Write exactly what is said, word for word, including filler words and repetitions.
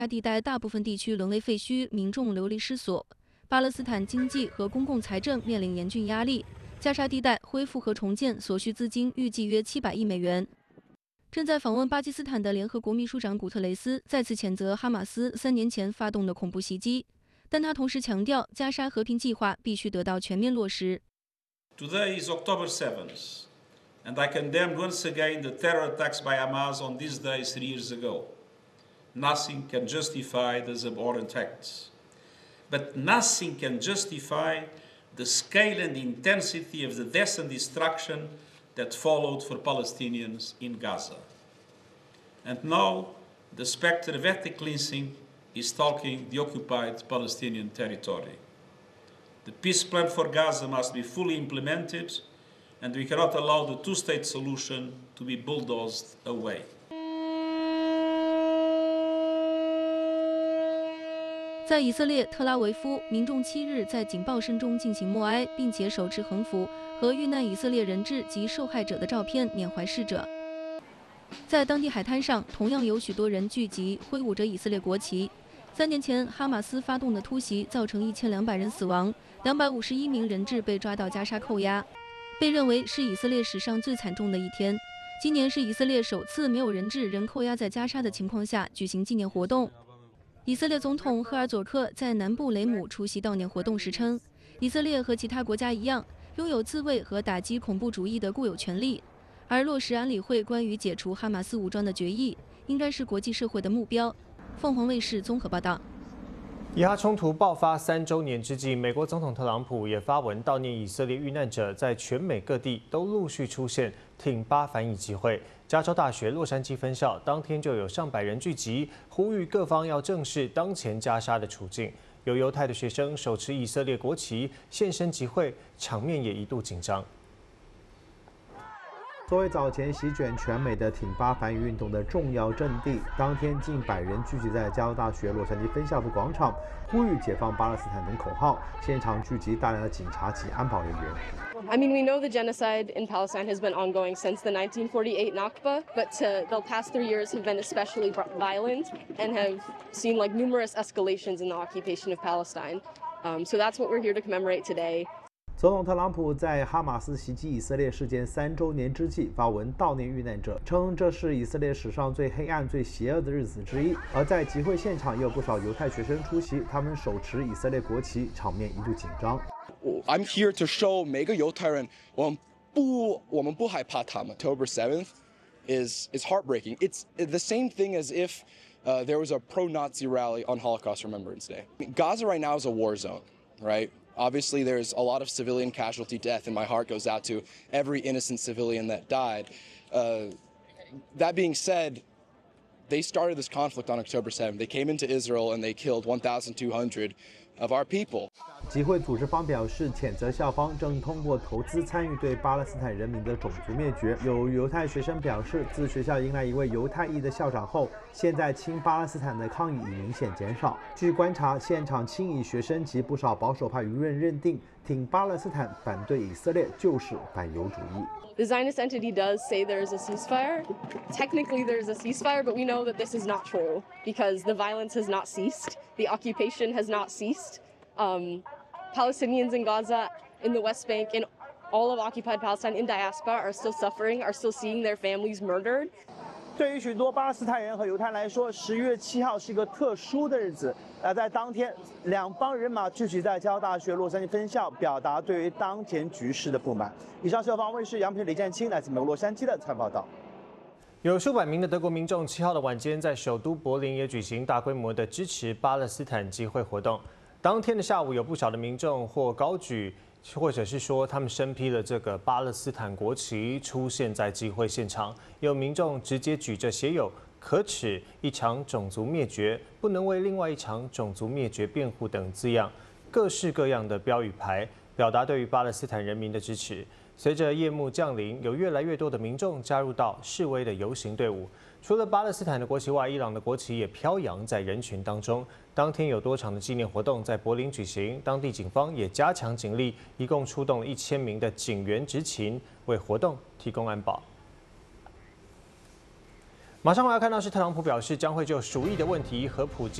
地带大部分地区沦为废墟，民众流离失所。巴勒斯坦经济和公共财政面临严峻压力。加沙地带恢复和重建所需资金预计约七百亿美元。正在访问巴基斯坦的联合国秘书长古特雷斯再次谴责哈马斯三年前发动的恐怖袭击，但他同时强调，加沙和平计划必须得到全面落实。 Today is October seventh, and I condemned once again the terror attacks by Hamas on this day three years ago. Nothing can justify those abhorrent acts, but nothing can justify the scale and intensity of the death and destruction that followed for Palestinians in Gaza. And now the spectre of ethnic cleansing is stalking the occupied Palestinian territory. The peace plan for Gaza must be fully implemented, and we cannot allow the two-state solution to be bulldozed away. 在以色列特拉维夫，民众七日在警报声中进行默哀，并且手持横幅和遇难以色列人质及受害者的照片缅怀逝者。在当地海滩上，同样有许多人聚集，挥舞着以色列国旗。三年前，哈马斯发动的突袭造成一千两百人死亡，两百五十一名人质被抓到加沙扣押，被认为是以色列史上最惨重的一天。今年是以色列首次没有人质仍扣押在加沙的情况下举行纪念活动。以色列总统赫尔佐克在南部雷姆出席悼念活动时称，以色列和其他国家一样，拥有自卫和打击恐怖主义的固有权利，而落实安理会关于解除哈马斯武装的决议，应该是国际社会的目标。凤凰卫视综合报道。 以哈冲突爆发三周年之际，美国总统特朗普也发文悼念以色列遇难者，在全美各地都陆续出现挺巴反以集会。加州大学洛杉矶分校当天就有上百人聚集，呼吁各方要正视当前加沙的处境。有犹太的学生手持以色列国旗现身集会，场面也一度紧张。 作为早前席卷全美的挺巴反以运动的重要阵地，当天近百人聚集在加州大学洛杉矶分校的广场，呼吁解放巴勒斯坦等口号，现场聚集大量的警察及安保人员。 I mean, we know the genocide in Palestine has been ongoing since the nineteen forty-eight Nakba, but uh, the past three years have been especially violent and have seen like numerous escalations in the occupation of Palestine. Um, so that's what we're here to commemorate today. 总统特朗普在哈马斯袭击以色列事件三周年之际发文悼念遇难者，称这是以色列史上最黑暗、最邪恶的日子之一。而在集会现场，也有不少犹太学生出席，他们手持以色列国旗，场面一度紧张。 I'm here to show 每个犹太人，我们不，我们不害怕他们。October seventh is is heartbreaking. It's the same thing as if uh, there was a pro-Nazi rally on Holocaust Remembrance Day. Gaza right now is a war zone, right? Obviously, there's a lot of civilian casualty death, and my heart goes out to every innocent civilian that died. Uh, that being said, they started this conflict on October seventh. They came into Israel and they killed one thousand two hundred of our people. 集会组织方表示，谴责校方正通过投资参与对巴勒斯坦人民的种族灭绝。有犹太学生表示，自学校迎来一位犹太裔的校长后，现在亲巴勒斯坦的抗议已明显减少。据观察，现场亲以学生及不少保守派舆论认定，挺巴勒斯坦、反对以色列就是反犹主义。 The Zionist entity does say there is a ceasefire. Technically, there is a ceasefire, but we know that this is not true because the violence has not ceased, the occupation has not ceased. Um, Palestinians in Gaza, in the West Bank, in all of occupied Palestine, in diaspora, are still suffering, are still seeing their families murdered. 对于许多巴勒斯坦人和犹太来说，十月七号是一个特殊的日子。而在当天，两帮人马聚集在交大学洛杉矶分校，表达对于当前局势的不满。以上是由方卫视杨平、李占清来自美国洛杉矶的采访报道。 有数百名的德国民众七号的晚间在首都柏林也举行大规模的支持巴勒斯坦集会活动。当天的下午，有不少的民众或高举，或者是说他们身披了这个巴勒斯坦国旗出现在集会现场。有民众直接举着写有“可耻一场种族灭绝，不能为另外一场种族灭绝辩护”等字样，各式各样的标语牌，表达对于巴勒斯坦人民的支持。随着夜幕降临，有越来越多的民众加入到示威的游行队伍。除了巴勒斯坦的国旗外，伊朗的国旗也飘扬在人群当中。当天有多场的纪念活动在柏林举行，当地警方也加强警力，一共出动了一千名的警员执勤，为活动提供安保。 马上我要看到是特朗普表示将会就鼠疫的问题和普京。